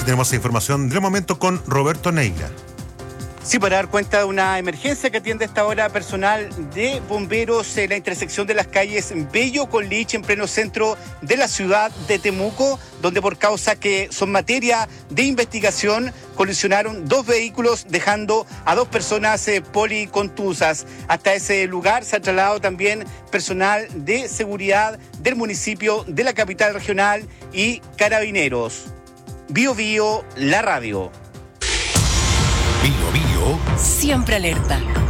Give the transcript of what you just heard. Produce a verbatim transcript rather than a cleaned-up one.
si tenemos esa información del momento con Roberto Neira. Sí, para dar cuenta de una emergencia que atiende a esta hora personal de bomberos en la intersección de las calles Bello con Lich en pleno centro de la ciudad de Temuco, donde por causa que son materia de investigación colisionaron dos vehículos dejando a dos personas eh, policontusas. Hasta ese lugar se ha trasladado también personal de seguridad del municipio de la capital regional y carabineros. Bio Bio, la radio. Bio Bio. Siempre alerta.